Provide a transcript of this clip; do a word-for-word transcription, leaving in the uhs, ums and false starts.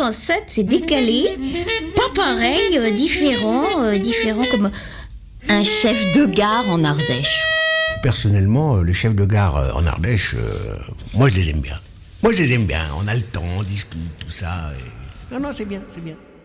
enceinte, c'est décalé, pas pareil, euh, différent, euh, différent comme un chef de gare en Ardèche. Personnellement, les chefs de gare en Ardèche, euh, moi je les aime bien. Moi je les aime bien, on a le temps, on discute, tout ça. Et... Non, non, c'est bien, c'est bien.